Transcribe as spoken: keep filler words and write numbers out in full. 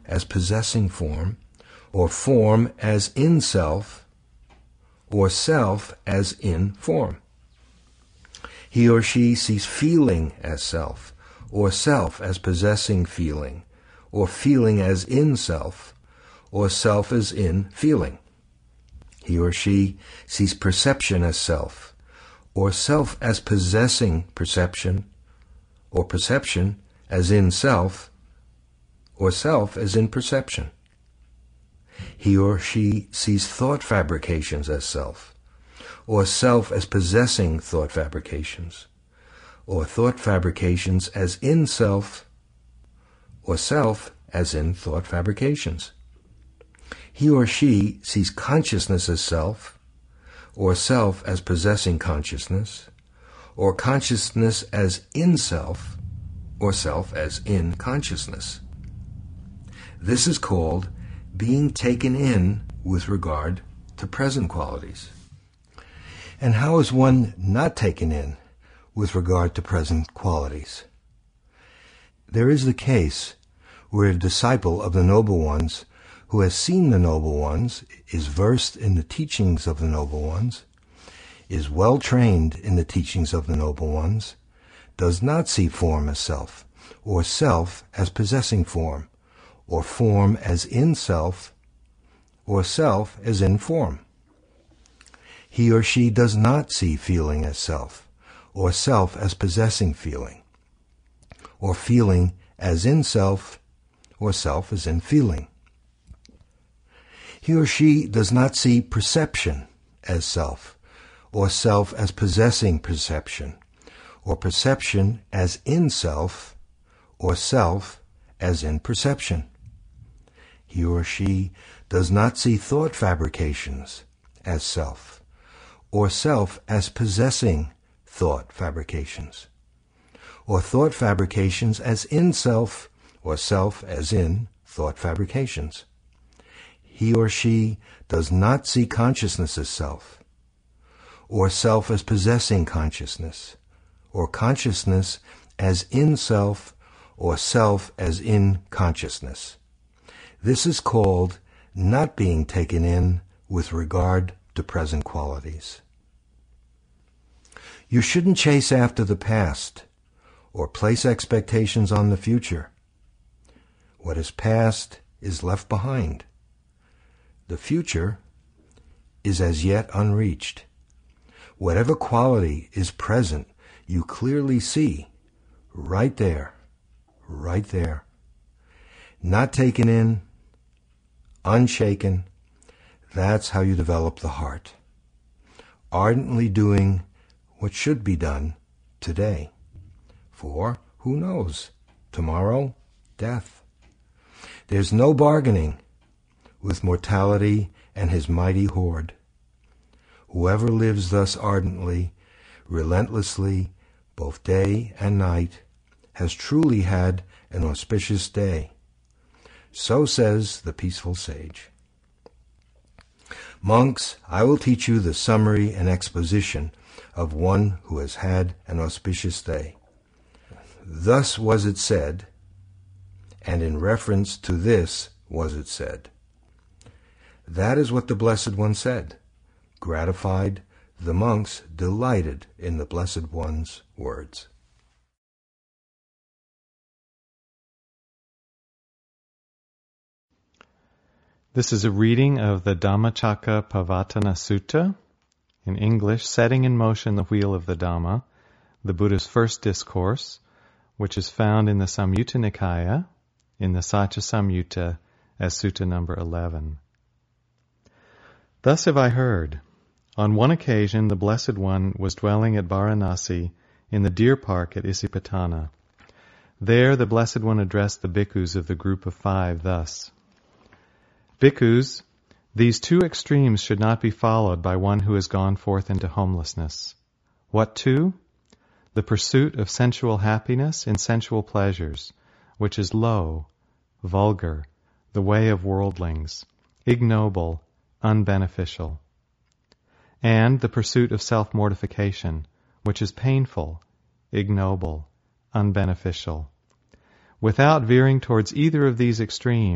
as possessing form, or form as in self, or self as in form. He or she sees feeling as self, or self as possessing feeling, or feeling as in self, or self as in feeling. He or she sees perception as self, or self as possessing perception, or perception as in self, or self as in perception. He or she sees thought fabrications as self, or self as possessing thought fabrications, or thought fabrications as in self, or self as in thought fabrications. He or she sees consciousness as self, or self as possessing consciousness, or consciousness as in self, or self as in consciousness. This is called being taken in with regard to present qualities. And how is one not taken in with regard to present qualities? There is the case where a disciple of the Noble Ones who has seen the Noble Ones, is versed in the teachings of the Noble Ones, is well trained in the teachings of the Noble Ones, does not see form as self, or self as possessing form, or form as in self, or self as in form. He or she does not see feeling as self, or self as possessing feeling, or feeling as in self, or self as in feeling. He or she does not see perception as self, or self as possessing perception, or perception as in self, or self as in perception. He or she does not see thought fabrications as self, or self as possessing thought fabrications, or thought fabrications as in self, or self as in thought fabrications. He or she does not see consciousness as self, or self as possessing consciousness, or consciousness as in self, or self as in consciousness. This is called not being taken in with regard to present qualities. You shouldn't chase after the past, or place expectations on the future. What is past is left behind. The future is as yet unreached. Whatever quality is present, you clearly see, right there, right there. Not taken in, unshaken, that's how you develop the heart. Ardently doing what should be done today. For, who knows, tomorrow, death. There's no bargaining with mortality and his mighty horde. Whoever lives thus ardently, relentlessly, both day and night, has truly had an auspicious day. So says the peaceful sage. Monks, I will teach you the summary and exposition of one who has had an auspicious day. Thus was it said, and in reference to this was it said. That is what the Blessed One said. Gratified, the monks delighted in the Blessed One's words. This is a reading of the Dhammacakkappavattana Sutta, in English, Setting in Motion the Wheel of the Dhamma, the Buddha's first discourse, which is found in the Samyutta Nikaya, in the Satya Samyutta, as Sutta number eleven. Thus have I heard. On one occasion the Blessed One was dwelling at Varanasi in the deer park at Isipatana. There the Blessed One addressed the bhikkhus of the group of five thus. Bhikkhus, these two extremes should not be followed by one who has gone forth into homelessness. What two? The pursuit of sensual happiness in sensual pleasures, which is low, vulgar, the way of worldlings, ignoble, unbeneficial. And the pursuit of self-mortification, which is painful, ignoble, unbeneficial. Without veering towards either of these extremes,